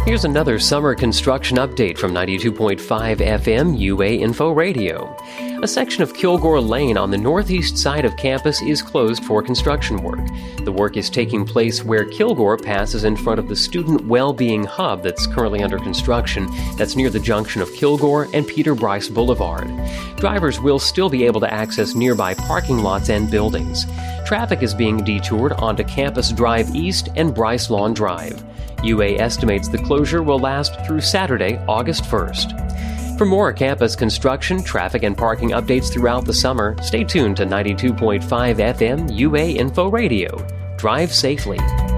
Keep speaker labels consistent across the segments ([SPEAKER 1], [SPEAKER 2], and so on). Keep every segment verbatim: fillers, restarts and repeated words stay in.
[SPEAKER 1] Here's another summer construction update from ninety-two point five F M U A Info Radio. A section of Kilgore Lane on the northeast side of campus is closed for construction work. The work is taking place where Kilgore passes in front of the Student Wellbeing Hub that's currently under construction. That's near the junction of Kilgore and Peter Bryce Boulevard. Drivers will still be able to access nearby parking lots and buildings. Traffic is being detoured onto Campus Drive East and Bryce Lawn Drive. U A estimates the closure will last through Saturday, August first. For more campus construction, traffic, and parking updates throughout the summer, stay tuned to ninety-two point five F M U A Info Radio. Drive safely.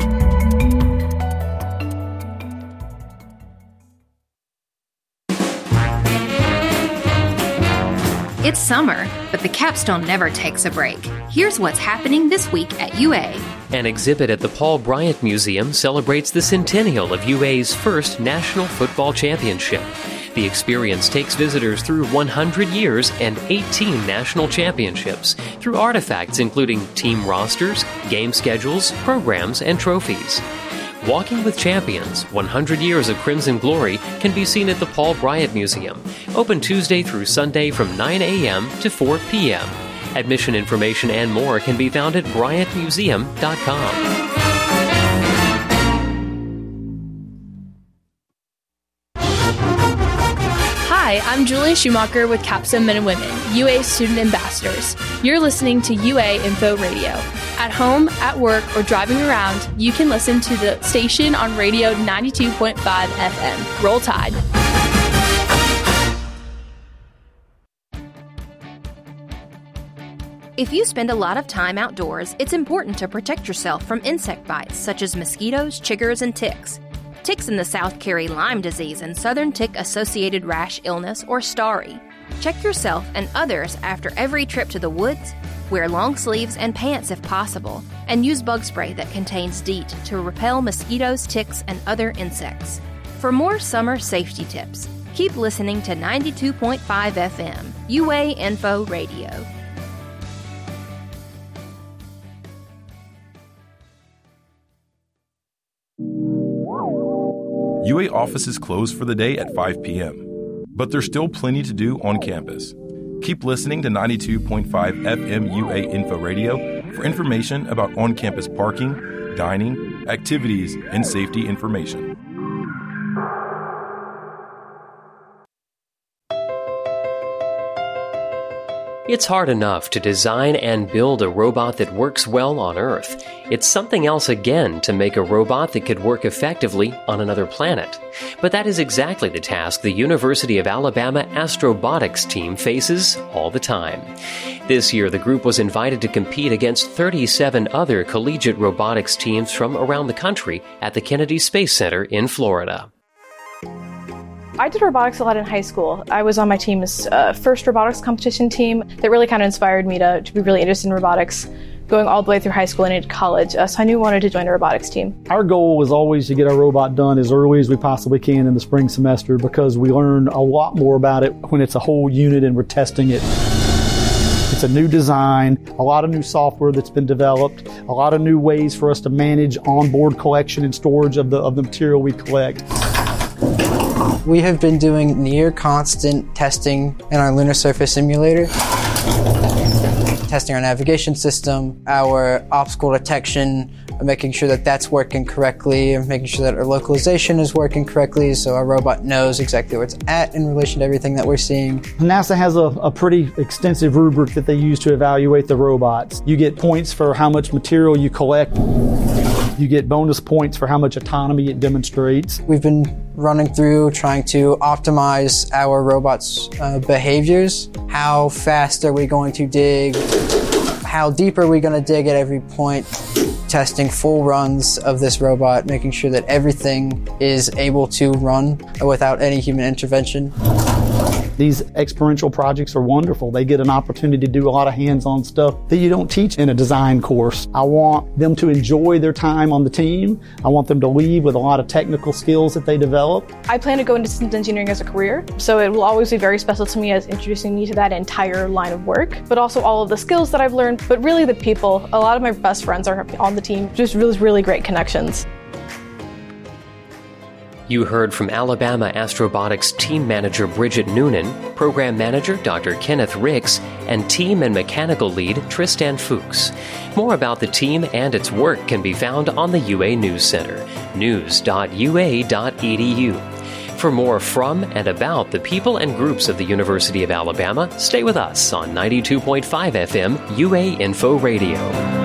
[SPEAKER 2] It's summer, but the capstone never takes a break. Here's what's happening this week at U A.
[SPEAKER 1] An exhibit at the Paul Bryant Museum celebrates the centennial of U A's first National Football Championship. The experience takes visitors through one hundred years and eighteen national championships through artifacts including team rosters, game schedules, programs, and trophies. Walking with Champions, one hundred Years of Crimson Glory can be seen at the Paul Bryant Museum, open Tuesday through Sunday from nine a.m. to four p.m. Admission information and more can be found at bryant museum dot com.
[SPEAKER 3] Hi, I'm Julia Schumacher with Capstone Men and Women, U A Student Ambassadors. You're listening to U A Info Radio. At home, at work, or driving around, you can listen to the station on radio ninety-two point five F M. Roll Tide.
[SPEAKER 2] If you spend a lot of time outdoors, it's important to protect yourself from insect bites such as mosquitoes, chiggers, and ticks. Ticks in the South carry Lyme disease and Southern Tick-Associated Rash Illness, or STARI. Check yourself and others after every trip to the woods. Wear long sleeves and pants if possible, and use bug spray that contains DEET to repel mosquitoes, ticks, and other insects. For more summer safety tips, keep listening to ninety-two point five F M, U A Info Radio.
[SPEAKER 4] U A offices close for the day at five p.m., but there's still plenty to do on campus. Keep listening to ninety-two point five F M U A Info Radio for information about on-campus parking, dining, activities, and safety information.
[SPEAKER 1] It's hard enough to design and build a robot that works well on Earth. It's something else again to make a robot that could work effectively on another planet. But that is exactly the task the University of Alabama Astrobotics team faces all the time. This year, the group was invited to compete against thirty-seven other collegiate robotics teams from around the country at the Kennedy Space Center in Florida.
[SPEAKER 5] I did robotics a lot in high school. I was on my team's uh, first robotics competition team that really kind of inspired me to, to be really interested in robotics, going all the way through high school and into college. Uh, so I knew I wanted to join a robotics team.
[SPEAKER 6] Our goal was always to get our robot done as early as we possibly can in the spring semester, because we learn a lot more about it when it's a whole unit and we're testing it. It's a new design, a lot of new software that's been developed, a lot of new ways for us to manage onboard collection and storage of the of the material we collect.
[SPEAKER 7] We have been doing near constant testing in our lunar surface simulator, testing our navigation system, our obstacle detection, making sure that that's working correctly, and making sure that our localization is working correctly so our robot knows exactly where it's at in relation to everything that we're seeing.
[SPEAKER 6] NASA has a, a pretty extensive rubric that they use to evaluate the robots. You get points for how much material you collect. You get bonus points for how much autonomy it demonstrates.
[SPEAKER 7] We've been running through trying to optimize our robot's uh, behaviors. How fast are we going to dig? How deep are we going to dig at every point? Testing full runs of this robot, making sure that everything is able to run without any human intervention.
[SPEAKER 6] These experiential projects are wonderful. They get an opportunity to do a lot of hands-on stuff that you don't teach in a design course. I want them to enjoy their time on the team. I want them to leave with a lot of technical skills that they develop.
[SPEAKER 5] I plan to go into systems engineering as a career, so it will always be very special to me as introducing me to that entire line of work, but also all of the skills that I've learned, but really the people. A lot of my best friends are on the team, just really, really great connections.
[SPEAKER 1] You heard from Alabama Astrobotics Team Manager Bridget Noonan, Program Manager Doctor Kenneth Ricks, and Team and Mechanical Lead Tristan Fuchs. More about the team and its work can be found on the U A News Center, news dot u a dot e d u. For more from and about the people and groups of the University of Alabama, stay with us on ninety-two point five F M U A Info Radio.